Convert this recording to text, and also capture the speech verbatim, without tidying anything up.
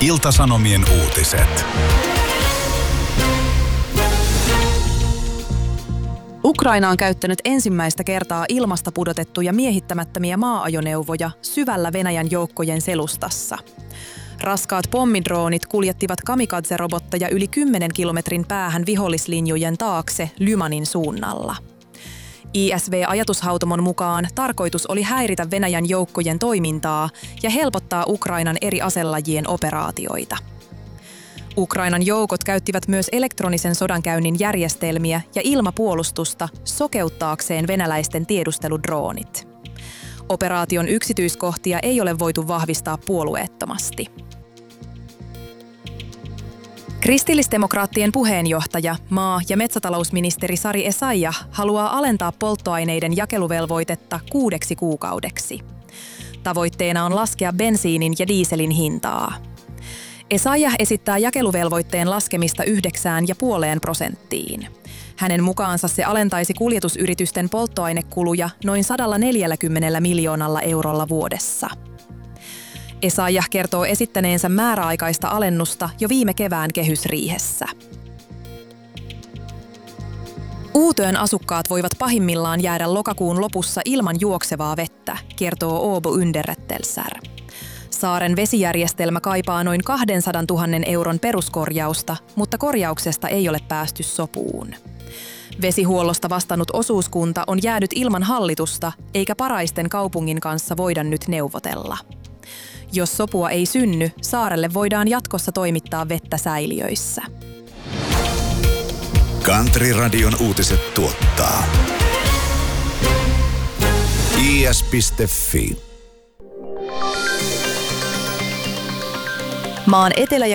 Ilta-Sanomien uutiset. Ukraina on käyttänyt ensimmäistä kertaa ilmasta pudotettuja miehittämättömiä maa-ajoneuvoja syvällä Venäjän joukkojen selustassa. Raskaat pommidroonit kuljettivat kamikaze-robotteja yli kymmenen kilometrin päähän vihollislinjojen taakse Lymanin suunnalla. I S V-ajatushautomon mukaan tarkoitus oli häiritä Venäjän joukkojen toimintaa ja helpottaa Ukrainan eri aselajien operaatioita. Ukrainan joukot käyttivät myös elektronisen sodankäynnin järjestelmiä ja ilmapuolustusta sokeuttaakseen venäläisten tiedusteludroonit. Operaation yksityiskohtia ei ole voitu vahvistaa puolueettomasti. Kristillisdemokraattien puheenjohtaja, maa- ja metsätalousministeri Sari Essayah haluaa alentaa polttoaineiden jakeluvelvoitetta kuudeksi kuukaudeksi. Tavoitteena on laskea bensiinin ja dieselin hintaa. Essayah esittää jakeluvelvoitteen laskemista yhdeksään ja puoleen prosenttiin. Hänen mukaansa se alentaisi kuljetusyritysten polttoainekuluja noin sata neljäkymmentä miljoonalla eurolla vuodessa. Essayah kertoo esittäneensä määräaikaista alennusta jo viime kevään kehysriihessä. Uutön asukkaat voivat pahimmillaan jäädä lokakuun lopussa ilman juoksevaa vettä, kertoo Åbo Underrättelser. Saaren vesijärjestelmä kaipaa noin kaksisataatuhatta euron peruskorjausta, mutta korjauksesta ei ole päästy sopuun. Vesihuollosta vastannut osuuskunta on jäänyt ilman hallitusta, eikä Paraisten kaupungin kanssa voida nyt neuvotella. Jos sopua ei synny, saarelle voidaan jatkossa toimittaa vettä säiliöissä. Country-radion uutiset tuottaa i s piste f i. Maan etelä- ja